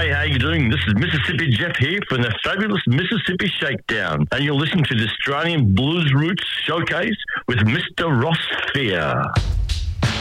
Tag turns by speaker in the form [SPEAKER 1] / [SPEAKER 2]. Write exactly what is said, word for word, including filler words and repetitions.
[SPEAKER 1] Hey, how you doing? This is Mississippi Jeff here from the fabulous Mississippi Shakedown, and you're listening to the Australian Blues Roots Showcase with Mister Ross Fear.